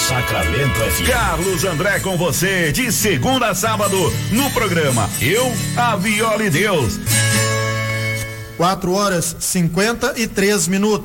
Sacramento FM. Carlos André com você, de segunda a sábado, no programa Eu, a Viola e Deus. 4 horas 53 minutos.